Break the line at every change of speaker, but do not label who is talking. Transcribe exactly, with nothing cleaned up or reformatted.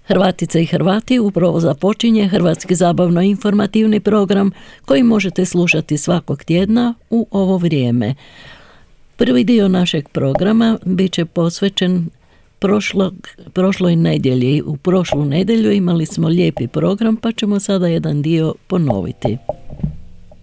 Hrvatice i Hrvati, upravo započinje hrvatski zabavno-informativni program koji možete slušati svakog tjedna u ovo vrijeme. Prvi dio našeg programa bit će posvećen prošlog, prošloj nedjelji. U prošlu nedjelju imali smo lijepi program, pa ćemo sada jedan dio ponoviti.